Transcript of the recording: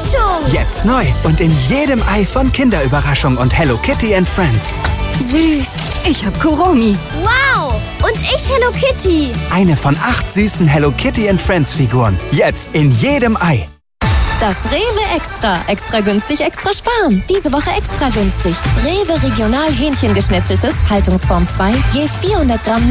Überraschung! Jetzt neu und in jedem Ei von Kinderüberraschung und Hello Kitty and Friends. Süß. Ich hab Kuromi. Wow! Und ich Hello Kitty. Eine von 8 süßen Hello Kitty and Friends Figuren. Jetzt in jedem Ei. Das Rewe Extra. Extra günstig, extra sparen. Diese Woche extra günstig. Rewe Regional Hähnchengeschnetzeltes, Haltungsform 2, je 400 Gramm